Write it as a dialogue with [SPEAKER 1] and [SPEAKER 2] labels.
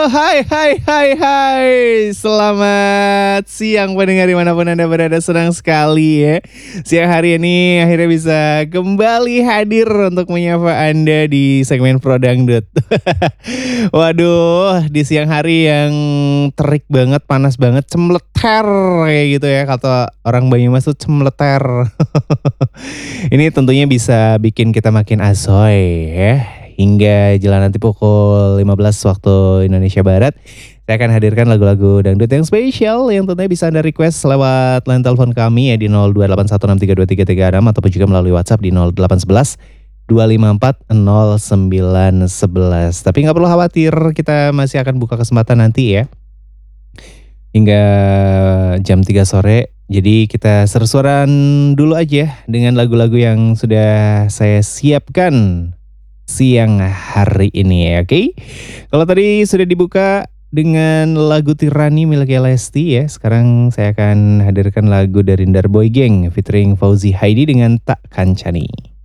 [SPEAKER 1] Hai. Selamat siang pendengar dimanapun Anda berada, senang sekali ya. Siang hari ini akhirnya bisa kembali hadir untuk menyapa Anda di segmen Pro Dangdut. Waduh, di siang hari yang terik banget, panas banget, cemleter kayak gitu ya. Kata orang Banyumas tuh cemleter. Ini tentunya bisa bikin kita makin asoy ya. Hingga jalan nanti pukul 15 waktu Indonesia Barat, saya akan hadirkan lagu-lagu dangdut yang spesial yang tentunya bisa Anda request lewat line telepon kami ya di 02816323336 ataupun juga melalui WhatsApp di 0811 254 0911. Tapi nggak perlu khawatir, kita masih akan buka kesempatan nanti ya hingga jam 3 sore. Jadi kita seru-seruan dulu aja dengan lagu-lagu yang sudah saya siapkan siang hari ini ya, oke? Kalau tadi sudah dibuka dengan lagu Tirani milik Lesti ya, sekarang saya akan hadirkan lagu dari Darboy Gang featuring Fauzi Haidi dengan Tak Kancani.